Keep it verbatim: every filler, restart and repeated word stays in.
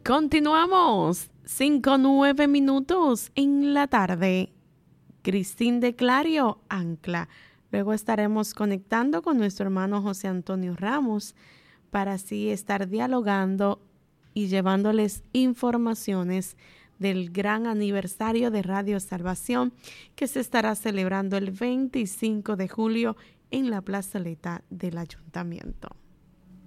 Continuamos. Cinco, nueve minutos en la tarde. Cristín de Clario, Ancla. Luego estaremos conectando con nuestro hermano José Antonio Ramos para así estar dialogando y llevándoles informaciones del gran aniversario de Radio Salvación que se estará celebrando el veinticinco de julio en la plazoleta del Ayuntamiento.